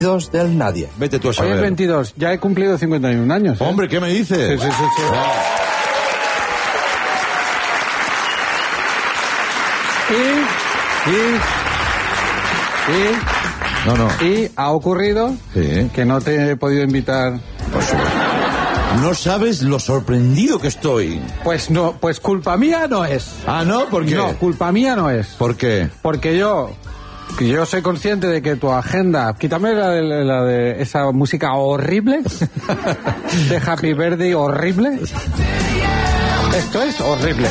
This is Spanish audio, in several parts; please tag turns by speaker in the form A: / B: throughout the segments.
A: del Nadia.
B: Vete tú a saber.
C: Hoy es 22, ya he cumplido 51 años.
B: Hombre, ¿qué me dices?
C: Sí. Y ha ocurrido que no te he podido invitar.
B: Por supuesto. No sabes lo sorprendido que estoy.
C: Pues no, pues culpa mía no es.
B: Ah, ¿no? ¿Por qué?
C: No, culpa mía no es.
B: ¿Por qué?
C: Porque yo soy consciente de que tu agenda... Quítame la de esa música horrible. De Happy Birthday horrible. Esto es horrible.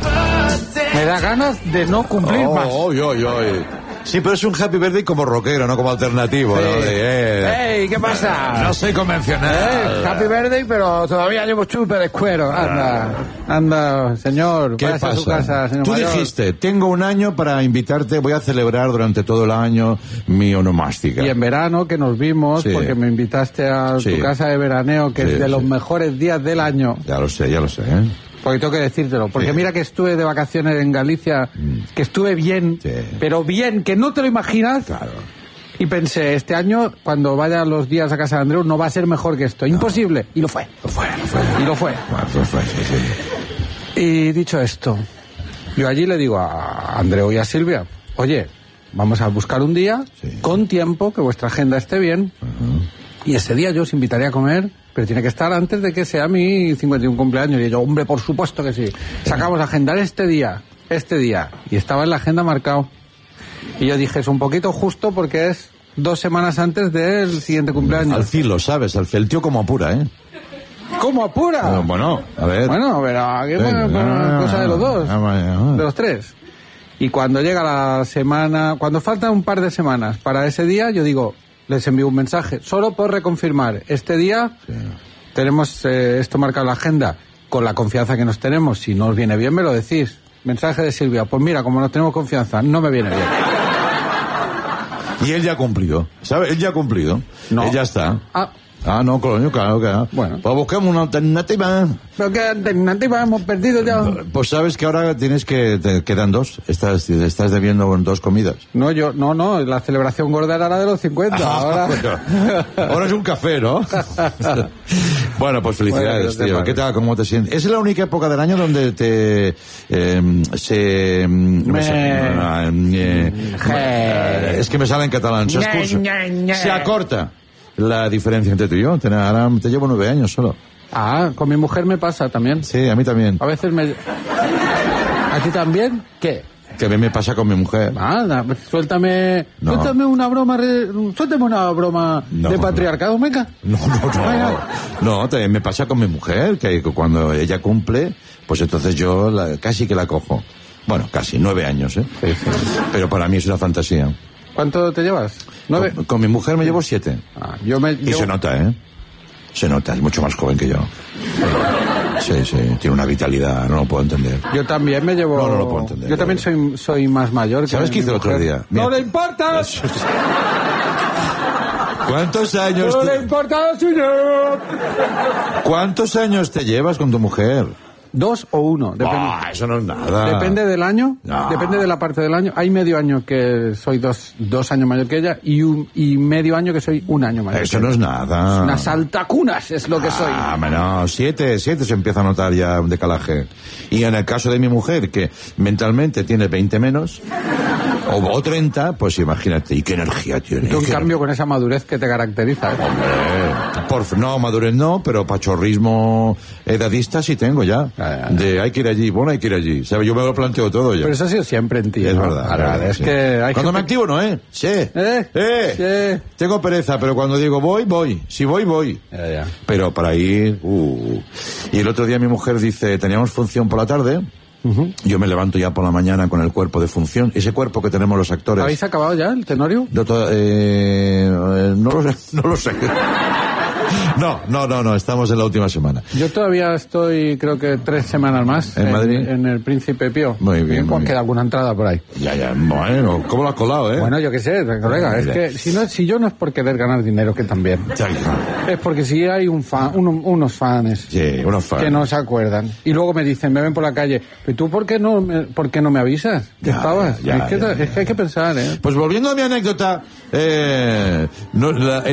C: Me da ganas de no cumplir más.
B: Sí, pero es un Happy Birthday como rockero, no como alternativo.
C: Sí.
B: ¿No?
C: ¡Ey! ¿Qué pasa?
B: No soy convencional.
C: Happy Birthday, pero todavía llevo chupe de cuero. Anda, señor.
B: ¿Qué
C: pasa
B: pasa?
C: A su casa, señor
B: Tú
C: mayor.
B: dijiste, tengo un año para invitarte, voy a celebrar durante todo el año mi onomástica.
C: Y en verano que nos vimos,
B: Sí.
C: porque me invitaste a
B: Sí.
C: tu casa de veraneo, que
B: Sí,
C: es de los
B: sí.
C: mejores días del año.
B: Ya lo sé,
C: Porque tengo que decírtelo. Porque
B: Sí.
C: mira que estuve de vacaciones en Galicia, que estuve bien,
B: Sí.
C: pero bien, que no te lo imaginas.
B: Claro.
C: Y pensé, este año, cuando vaya los días a casa de Andreu, no va a ser mejor que esto. Imposible. Y lo fue. Y lo fue.
B: Bueno, sí.
C: Y dicho esto, yo allí le digo a Andreu y a Silvia, oye, vamos a buscar un día, con tiempo, que vuestra agenda esté bien, y ese día yo os invitaré a comer, pero tiene que estar antes de que sea mi 51 cumpleaños. Y yo, hombre, por supuesto que sí. Sacamos a agendar este día, y estaba en la agenda marcado. Y yo dije, es un poquito justo porque es 2 semanas antes del siguiente cumpleaños.
B: Al filo, ¿sabes? El tío como apura, ¿eh?
C: ¿Cómo apura?
B: Bueno, a ver.
C: Bueno, pero aquí es una cosa de los dos, de los tres. Y cuando llega la semana, cuando faltan un par de semanas para ese día, yo digo, les envío un mensaje, solo por reconfirmar, este día tenemos esto marcado en la agenda, con la confianza que nos tenemos, si no os viene bien me lo decís. Mensaje de Silvia, pues mira, como no tenemos confianza, no me viene bien.
B: Y él ya ha cumplido, ¿sabes? Él ya ha cumplido.
C: No.
B: Él ya está. No, coño, claro que no.
C: Bueno.
B: Pues busquemos una alternativa.
C: Pero qué alternativa hemos perdido ya.
B: Pues sabes que ahora te quedan 2. Estás debiendo 2 comidas.
C: No, la celebración gorda era la de los 50, ahora...
B: Ahora es un café, ¿no? Bueno, pues felicidades,
C: Bueno,
B: tío. ¿Qué tal? ¿Cómo te sientes? Es la única época del año donde es que me sale en catalán. Se acorta la diferencia entre tú y yo. Ahora te llevo 9 años solo.
C: Con mi mujer me pasa también.
B: Sí, a mí también.
C: A veces me... ¿A ti también? ¿Qué?
B: Que a mí me pasa con mi mujer.
C: Suéltame una broma, de patriarcado, venga.
B: No, también me pasa con mi mujer, que cuando ella cumple, pues entonces yo casi que la cojo. Bueno, casi, 9 años, ¿eh?
C: Sí.
B: Pero para mí es una fantasía.
C: ¿Cuánto te llevas? 9.
B: Con mi mujer me llevo 7. Y se nota, ¿eh? Se nota, es mucho más joven que yo. Sí, tiene una vitalidad, no lo puedo entender.
C: Yo también me llevo...
B: No lo puedo entender.
C: Yo también soy más mayor que
B: ¿Sabes qué hice el otro día?
C: ¡No le importa!
B: ¿Cuántos años
C: ¡No le importa, señor!
B: ¿Cuántos años te llevas con tu mujer?
C: 2 o 1. Depende.
B: Eso no es nada.
C: Depende del año,
B: No.
C: depende de la parte del año. Hay medio año que soy 2 años mayor que ella y medio año que soy 1 año mayor.
B: Eso
C: que
B: no es
C: ella.
B: nada.
C: Una saltacunas es lo que soy.
B: No, 7 se empieza a notar ya un decalaje. Y en el caso de mi mujer, que mentalmente tiene 20 menos, o 30, pues imagínate, ¿y qué energía tiene?
C: Un cambio con esa madurez que te caracteriza.
B: No, madurez no, pero pachorrismo edadista sí tengo ya. De hay que ir allí, hay que ir allí. ¿Sabes? Yo me lo planteo todo ya.
C: Pero eso ha sido siempre en ti.
B: Es
C: ¿no?
B: verdad.
C: Es que hay
B: cuando
C: gente...
B: me activo, no, ¿eh? Sí.
C: Sí.
B: Tengo pereza, pero cuando digo voy. Si voy.
C: Ya.
B: Pero para ir... Y el otro día mi mujer dice, teníamos función por la tarde. Yo me levanto ya por la mañana con el cuerpo de función. Ese cuerpo que tenemos los actores.
C: ¿Habéis acabado ya el tenorio?
B: No lo sé. No, estamos en la última semana.
C: Yo todavía estoy, creo que 3 semanas más
B: ¿En Madrid?
C: En el Príncipe Pío.
B: Muy bien.
C: Queda alguna entrada por ahí.
B: Ya, bueno, ¿cómo lo has colado,
C: Bueno, yo qué sé, colega, es que si yo no es por querer ganar dinero, que también. Es porque si hay unos fans,
B: unos fans
C: que no se acuerdan. Y luego me dicen, me ven por la calle, ¿pero tú por qué no me avisas? ¿Qué estabas? Es que hay que pensar,
B: Pues volviendo a mi anécdota,